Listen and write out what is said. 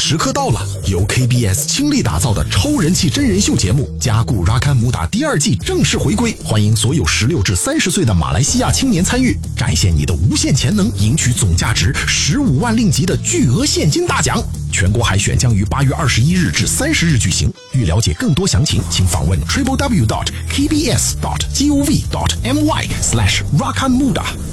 时刻到了，由 KBS 倾力打造的超人气真人秀节目《加固拉堪姆达》第2季正式回归，欢迎所有16至30岁的马来西亚青年参与，展现你的无限潜能，赢取总价值15万令吉的巨额现金大奖。全国海选将于8月21日至30日举行。欲了解更多详情，请访问 www.kbs.gov.my/rakkanmuda。